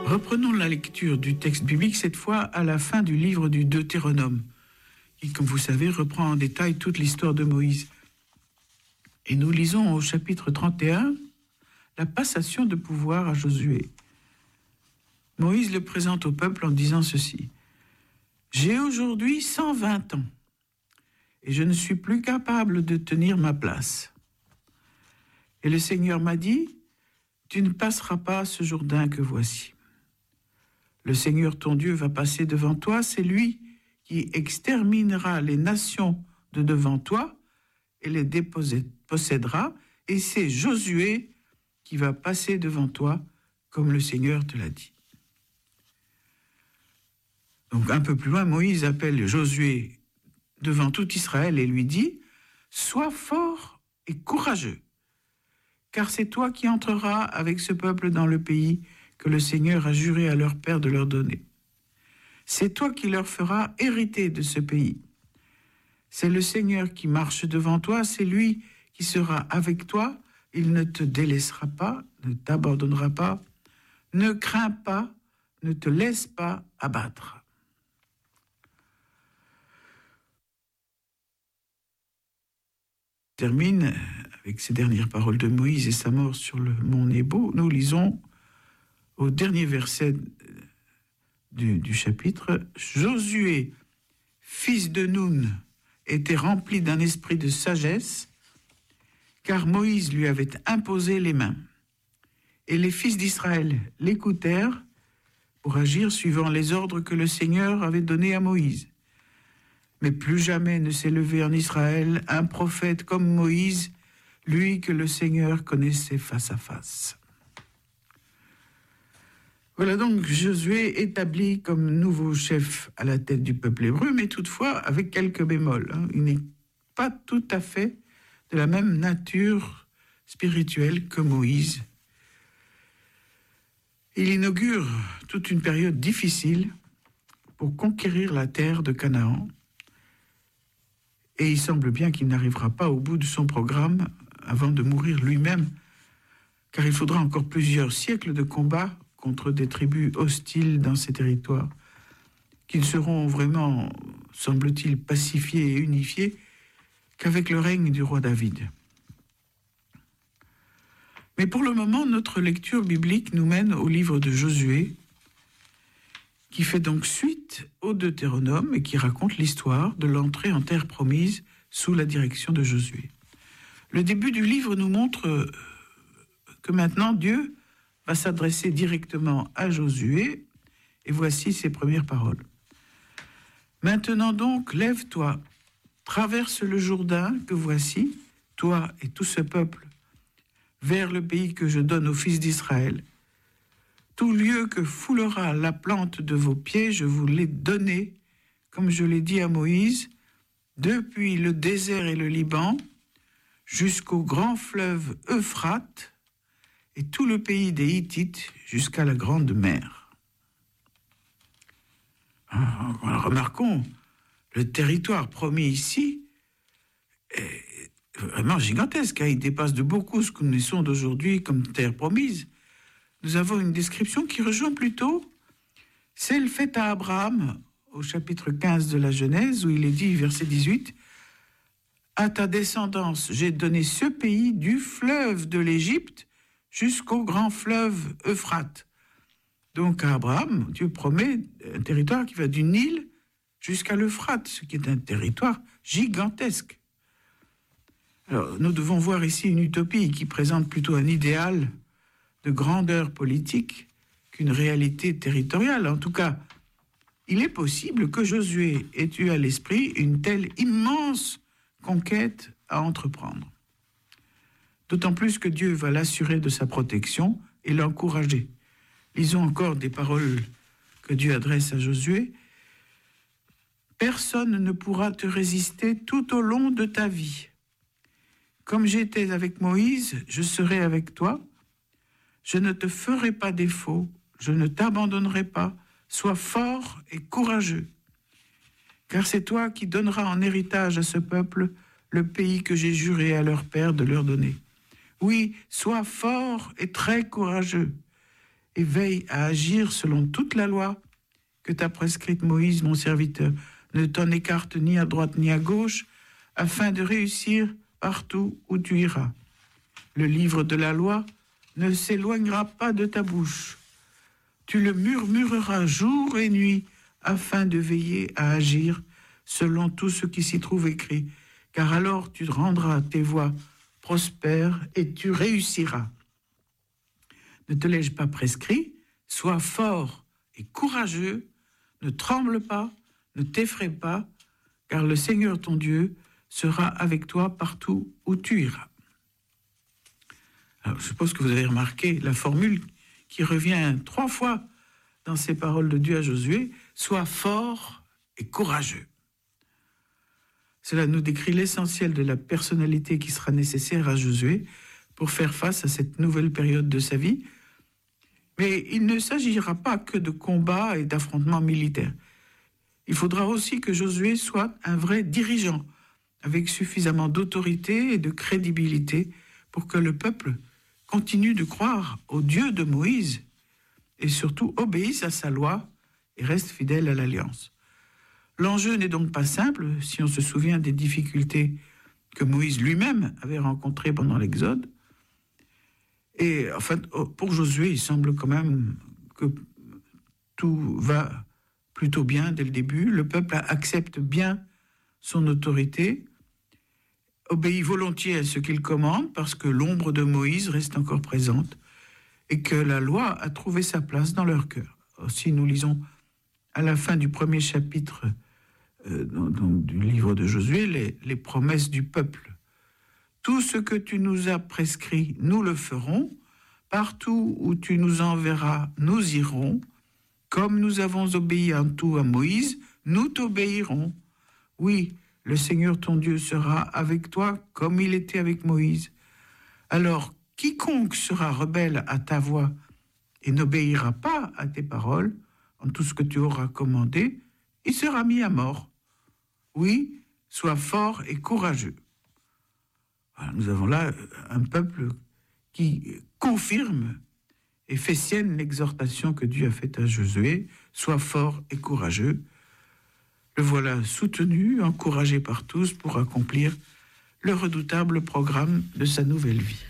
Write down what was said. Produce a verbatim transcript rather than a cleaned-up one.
Reprenons la lecture du texte biblique, cette fois à la fin du livre du Deutéronome, qui, comme vous savez, reprend en détail toute l'histoire de Moïse. Et nous lisons au chapitre trente et un la passation de pouvoir à Josué. Moïse le présente au peuple en disant ceci: « J'ai aujourd'hui cent vingt ans, et je ne suis plus capable de tenir ma place. Et le Seigneur m'a dit, tu ne passeras pas ce Jourdain que voici. Le Seigneur ton Dieu va passer devant toi, c'est lui qui exterminera les nations de devant toi et les dépossédera, et c'est Josué qui va passer devant toi, comme le Seigneur te l'a dit. » Donc un peu plus loin, Moïse appelle Josué devant tout Israël et lui dit « Sois fort et courageux, car c'est toi qui entreras avec ce peuple dans le pays que le Seigneur a juré à leur père de leur donner. C'est toi qui leur feras hériter de ce pays. C'est le Seigneur qui marche devant toi, c'est lui qui sera avec toi, il ne te délaissera pas, ne t'abandonnera pas, ne crains pas, ne te laisse pas abattre. » Termine avec ces dernières paroles de Moïse et sa mort sur le mont Nebo. Nous lisons au dernier verset du, du chapitre, « Josué, fils de Nun, était rempli d'un esprit de sagesse, car Moïse lui avait imposé les mains. Et les fils d'Israël l'écoutèrent pour agir suivant les ordres que le Seigneur avait donnés à Moïse. Mais plus jamais ne s'est levé en Israël un prophète comme Moïse, lui que le Seigneur connaissait face à face. » Voilà donc Josué établi comme nouveau chef à la tête du peuple hébreu, mais toutefois avec quelques bémols. Hein. Il n'est pas tout à fait de la même nature spirituelle que Moïse. Il inaugure toute une période difficile pour conquérir la terre de Canaan. Et il semble bien qu'il n'arrivera pas au bout de son programme avant de mourir lui-même, car il faudra encore plusieurs siècles de combats contre des tribus hostiles dans ces territoires, qui ne seront vraiment, semble-t-il, pacifiés et unifiés qu'avec le règne du roi David. Mais pour le moment, notre lecture biblique nous mène au livre de Josué, qui fait donc suite au Deutéronome et qui raconte l'histoire de l'entrée en terre promise sous la direction de Josué. Le début du livre nous montre que maintenant Dieu va s'adresser directement à Josué, et voici ses premières paroles. « Maintenant donc, lève-toi, traverse le Jourdain que voici, toi et tout ce peuple, vers le pays que je donne aux fils d'Israël. Tout lieu que foulera la plante de vos pieds, je vous l'ai donné, comme je l'ai dit à Moïse, depuis le désert et le Liban, jusqu'au grand fleuve Euphrate, et tout le pays des Hittites jusqu'à la grande mer. » Alors, remarquons, le territoire promis ici est vraiment gigantesque. Il dépasse de beaucoup ce que nous connaissons d'aujourd'hui comme terre promise. Nous avons une description qui rejoint plutôt celle faite à Abraham au chapitre quinze de la Genèse, où il est dit, verset dix-huit, « À ta descendance, j'ai donné ce pays du fleuve de l'Égypte jusqu'au grand fleuve Euphrate. » Donc à Abraham, Dieu promet un territoire qui va du Nil jusqu'à l'Euphrate, ce qui est un territoire gigantesque. Alors, nous devons voir ici une utopie qui présente plutôt un idéal de grandeur politique qu'une réalité territoriale. En tout cas, il est possible que Josué ait eu à l'esprit une telle immense conquête à entreprendre. D'autant plus que Dieu va l'assurer de sa protection et l'encourager. Lisons encore des paroles que Dieu adresse à Josué. « Personne ne pourra te résister tout au long de ta vie. Comme j'étais avec Moïse, je serai avec toi. Je ne te ferai pas défaut, je ne t'abandonnerai pas. Sois fort et courageux. Car c'est toi qui donneras en héritage à ce peuple le pays que j'ai juré à leur père de leur donner. Oui, sois fort et très courageux. et veille à agir selon toute la loi que t'a prescrite Moïse, mon serviteur. Ne t'en écarte ni à droite ni à gauche, afin de réussir partout où tu iras. Le livre de la loi ne s'éloignera pas de ta bouche. Tu le murmureras jour et nuit, afin de veiller à agir selon tout ce qui s'y trouve écrit, car alors tu rendras tes voies prospères et tu réussiras. Ne te l'ai-je pas prescrit? Sois fort et courageux, ne tremble pas, ne t'effraie pas, car le Seigneur ton Dieu sera avec toi partout où tu iras. Alors, je suppose que vous avez remarqué la formule qui revient trois fois dans ces paroles de Dieu à Josué, « Sois fort et courageux ». Cela nous décrit l'essentiel de la personnalité qui sera nécessaire à Josué pour faire face à cette nouvelle période de sa vie. Mais il ne s'agira pas que de combats et d'affrontements militaires. Il faudra aussi que Josué soit un vrai dirigeant, avec suffisamment d'autorité et de crédibilité pour que le peuple continue de croire au Dieu de Moïse et surtout obéisse à sa loi et reste fidèle à l'alliance. L'enjeu n'est donc pas simple, si on se souvient des difficultés que Moïse lui-même avait rencontrées pendant l'Exode. Et en fait, pour Josué, il semble quand même que tout va plutôt bien dès le début. Le peuple accepte bien son autorité, obéit volontiers à ce qu'il commande parce que l'ombre de Moïse reste encore présente et que la loi a trouvé sa place dans leur cœur. Aussi, nous lisons à la fin du premier chapitre euh, donc, du livre de Josué les, les promesses du peuple. Tout ce que tu nous as prescrit, nous le ferons. Partout où tu nous enverras, nous irons. Comme nous avons obéi en tout à Moïse, nous t'obéirons. Oui, le Seigneur ton Dieu sera avec toi comme il était avec Moïse. Alors, quiconque sera rebelle à ta voix et n'obéira pas à tes paroles, en tout ce que tu auras commandé, il sera mis à mort. Oui, sois fort et courageux. Alors, nous avons là un peuple qui confirme et fait sienne l'exhortation que Dieu a faite à Josué, sois fort et courageux. Le voilà soutenu, encouragé par tous pour accomplir le redoutable programme de sa nouvelle vie.